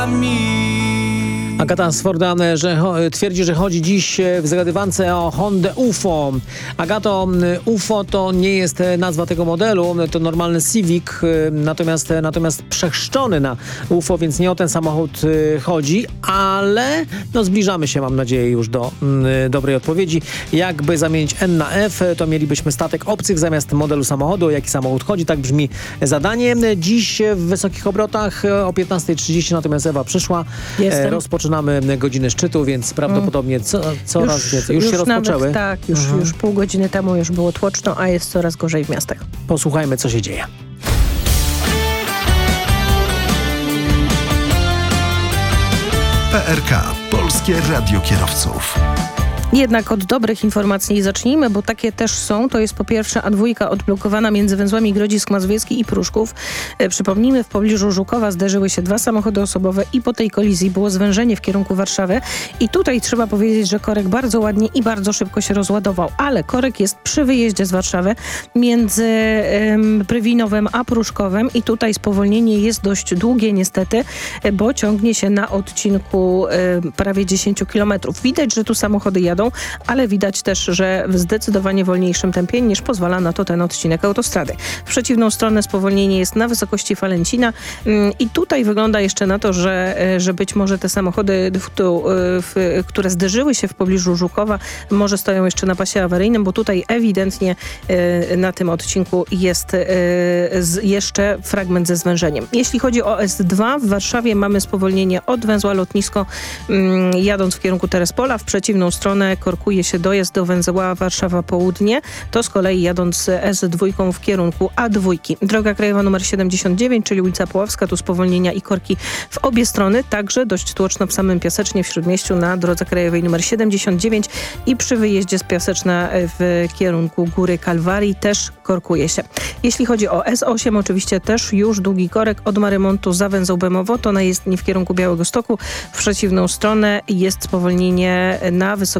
Agata Sforda twierdzi, że chodzi dziś w zagadywance o Hondę UFO. Agato, UFO to nie jest nazwa tego modelu, to normalny Civic, natomiast przechrzczony na UFO, więc nie o ten samochód chodzi, ale zbliżamy się, mam nadzieję, już do dobrej odpowiedzi. Jakby zamienić N na F, to mielibyśmy statek obcych zamiast modelu samochodu. O jaki samochód chodzi? Tak brzmi zadanie. Dziś w wysokich obrotach o 15:30, natomiast Ewa przyszła. Rozpoczynamy godziny szczytu, więc prawdopodobnie coraz więcej. Już się rozpoczęły. Tak, już pół godziny temu już było tłoczno, a jest coraz gorzej w miastach. Posłuchajmy, co się dzieje. PRK. Polskie Radio Kierowców. Jednak od dobrych informacji zacznijmy, bo takie też są. To jest po pierwsze A2 odblokowana między węzłami Grodzisk Mazowiecki i Pruszków. Przypomnijmy, w pobliżu Żukowa zderzyły się dwa samochody osobowe i po tej kolizji było zwężenie w kierunku Warszawy. I tutaj trzeba powiedzieć, że korek bardzo ładnie i bardzo szybko się rozładował. Ale korek jest przy wyjeździe z Warszawy między Brywinowem a Pruszkowem i tutaj spowolnienie jest dość długie niestety, bo ciągnie się na odcinku prawie 10 km. Widać, że tu samochody jadą, ale widać też, że w zdecydowanie wolniejszym tempie niż pozwala na to ten odcinek autostrady. W przeciwną stronę spowolnienie jest na wysokości Falęcina i tutaj wygląda jeszcze na to, że być może te samochody, które zderzyły się w pobliżu Żukowa, może stoją jeszcze na pasie awaryjnym, bo tutaj ewidentnie na tym odcinku jest jeszcze fragment ze zwężeniem. Jeśli chodzi o S2, w Warszawie mamy spowolnienie od węzła Lotnisko jadąc w kierunku Terespola. W przeciwną stronę korkuje się dojazd do węzła Warszawa Południe, to z kolei jadąc S2 w kierunku A2. Droga krajowa nr 79, czyli ulica Puławska, tu spowolnienia i korki w obie strony, także dość tłoczno w samym Piasecznie w Śródmieściu na drodze krajowej nr 79 i przy wyjeździe z Piaseczna w kierunku Góry Kalwarii też korkuje się. Jeśli chodzi o S8, oczywiście też już długi korek od Marymontu za węzeł Bemowo, to na jezdni w kierunku Białegostoku. W przeciwną stronę jest spowolnienie na wysokości